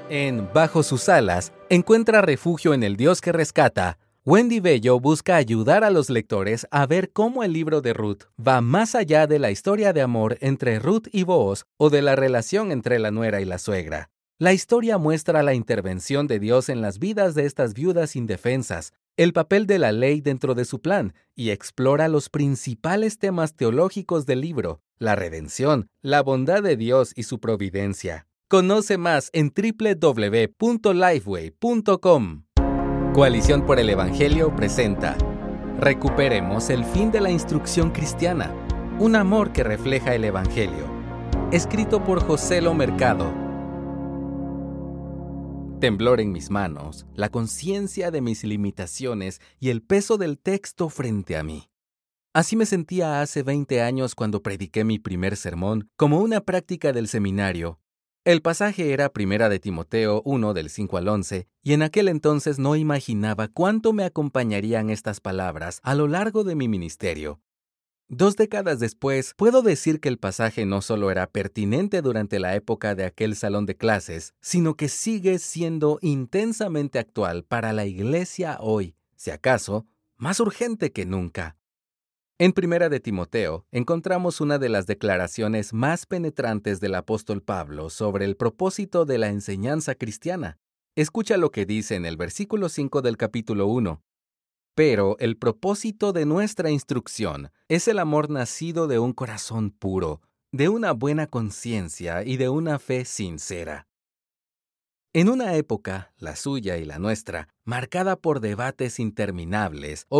En Bajo sus alas, encuentra refugio en el Dios que rescata. Wendy Bello busca ayudar a los lectores a ver cómo el libro de Ruth va más allá de la historia de amor entre Ruth y Booz o de la relación entre la nuera y la suegra. La historia muestra la intervención de Dios en las vidas de estas viudas indefensas, el papel de la ley dentro de su plan y explora los principales temas teológicos del libro, la redención, la bondad de Dios y su providencia. Conoce más en www.lifeway.com. Coalición por el Evangelio presenta Recuperemos el fin de la instrucción cristiana, un amor que refleja el Evangelio. Escrito por José Lo Mercado. Temblor en mis manos, la conciencia de mis limitaciones y el peso del texto frente a mí. Así me sentía hace 20 años cuando prediqué mi primer sermón como una práctica del seminario. El pasaje era 1 de Timoteo 1 del 5 al 11, y en aquel entonces no imaginaba cuánto me acompañarían estas palabras a lo largo de mi ministerio. 2 décadas después, puedo decir que el pasaje no solo era pertinente durante la época de aquel salón de clases, sino que sigue siendo intensamente actual para la iglesia hoy, si acaso, más urgente que nunca. En 1 de Timoteo, encontramos una de las declaraciones más penetrantes del apóstol Pablo sobre el propósito de la enseñanza cristiana. Escucha lo que dice en el versículo 5 del capítulo 1. Pero el propósito de nuestra instrucción es el amor nacido de un corazón puro, de una buena conciencia y de una fe sincera. En una época, la suya y la nuestra, marcada por debates interminables,